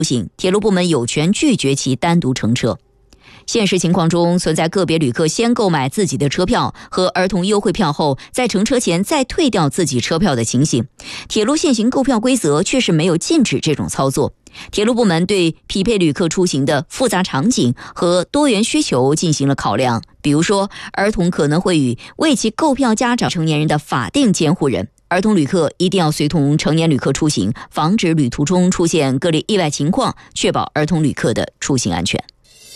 铁路部门有权拒绝其单独乘车。现实情况中，存在个别旅客先购买自己的车票和儿童优惠票后，在乘车前再退掉自己车票的情形。铁路现行购票规则确实没有禁止这种操作。铁路部门对匹配旅客出行的复杂场景和多元需求进行了考量，比如说，儿童可能会与为其购票家长成年人的法定监护人。儿童旅客一定要随同成年旅客出行，防止旅途中出现各类意外情况，确保儿童旅客的出行安全。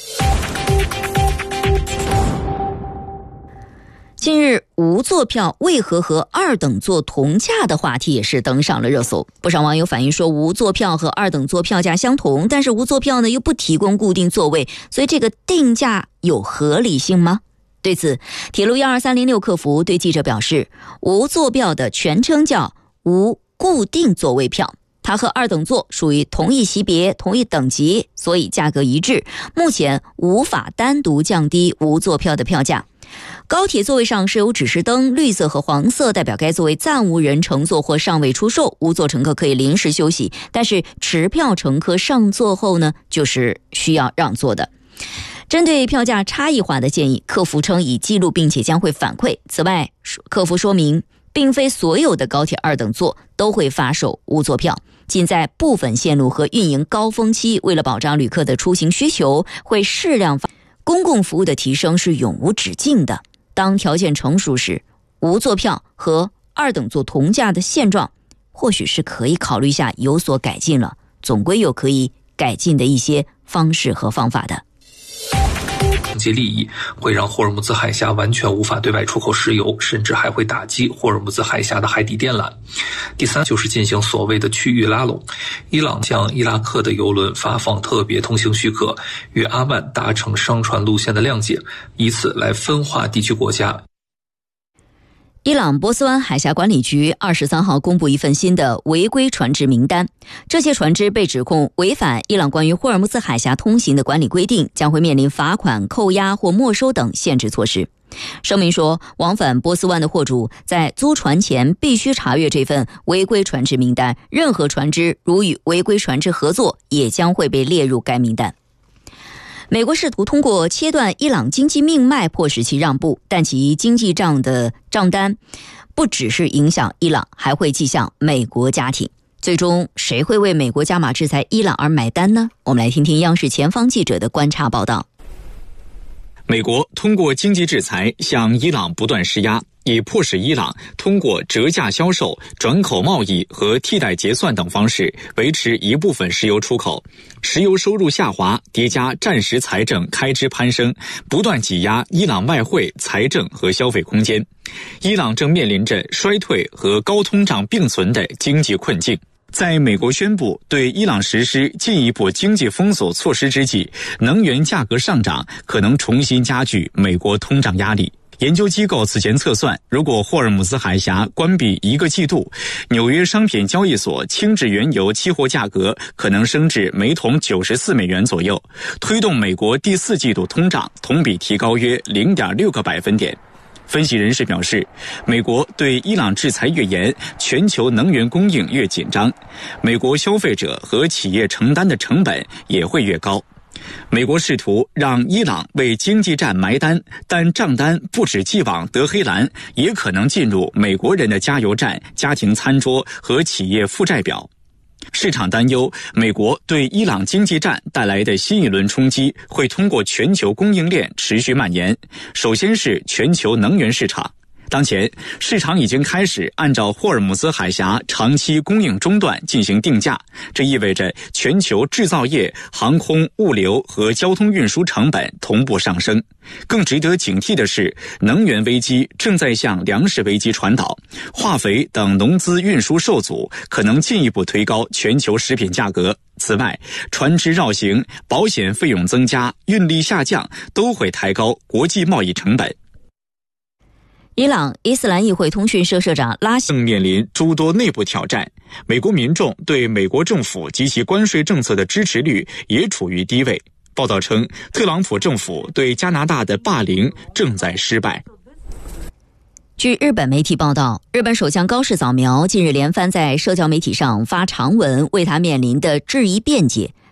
近日，无座票为何和二等座同价的话题也是登上了热搜。不少网友反映说，无座票和二等座票价相同，但是无座票呢又不提供固定座位，所以这个定价有合理性吗？对此，铁路12306客服对记者表示，无座票的全称叫无固定座位票，它和二等座属于同一级别、同一等级，所以价格一致，目前无法单独降低无座票的票价。高铁座位上设有指示灯，绿色和黄色代表该座位暂无人乘坐或尚未出售，无座乘客可以临时休息，但是持票乘客上座后呢，就是需要让座的。针对票价差异化的建议，客服称已记录并且将会反馈。此外，客服说明，并非所有的高铁二等座都会发售无座票，仅在部分线路和运营高峰期，为了保障旅客的出行需求，会适量发。公共服务的提升是永无止境的，当条件成熟时，无座票和二等座同价的现状，或许是可以考虑一下有所改进了，总归有可以改进的一些方式和方法的。 经济利益会让霍尔木兹海峡完全无法对外出口石油，甚至还会打击霍尔木兹海峡的海底电缆。第三就是进行所谓的区域拉拢，伊朗向伊拉克的油轮发放特别通行许可，与阿曼达成商船路线的谅解，以此来分化地区国家。 伊朗波斯湾海峡管理局23号公布一份新的违规船只名单，这些船只被指控违反伊朗关于霍尔木兹海峡通行的管理规定，将会面临罚款、扣押或没收等限制措施。声明说，往返波斯湾的货主在租船前必须查阅这份违规船只名单，任何船只如与违规船只合作，也将会被列入该名单。美国试图通过切断伊朗经济命脉迫使其让步，但其经济账的账单不只是影响伊朗，还会迹向美国家庭。最终谁会为美国加码制裁伊朗而买单呢？我们来听听央视前方记者的观察报道。 美国通过经济制裁向伊朗不断施压，以迫使伊朗通过折价销售、转口贸易和替代结算等方式维持一部分石油出口。石油收入下滑叠加战时财政开支攀升，不断挤压伊朗外汇、财政和消费空间。伊朗正面临着衰退和高通胀并存的经济困境。在美国宣布对伊朗实施进一步经济封锁措施之际，能源价格上涨可能重新加剧美国通胀压力。研究机构此前测算，如果霍尔木兹海峡关闭1个季度，纽约商品交易所轻质原油期货价格可能升至每桶94美元左右，推动美国第4季度通胀同比提高约 0.6个百分点。分析人士表示，美国对伊朗制裁越严，全球能源供应越紧张，美国消费者和企业承担的成本也会越高。美国试图让伊朗为经济战埋单，但账单不止寄往德黑兰，也可能进入美国人的加油站、家庭餐桌和企业负债表。市场担忧，美国对伊朗经济战带来的新一轮冲击会通过全球供应链持续蔓延。首先是全球能源市场。当前，市场已经开始按照霍尔木兹海峡长期供应中断进行定价，这意味着全球制造业、航空、物流和交通运输成本同步上升。更值得警惕的是，能源危机正在向粮食危机传导，化肥等农资运输受阻，可能进一步推高全球食品价格。此外，船只绕行、保险费用增加、运力下降都会抬高国际贸易成本。 伊朗伊斯兰议会通讯社社长拉希正面临诸多内部挑战，美国民众对美国政府及其关税政策的支持率也处于低位。报道称，特朗普政府对加拿大的霸凌正在失败。 据日本媒体报道，日本首相高市早苗近日连番在社交媒体上发长文，为他面临的质疑辩解。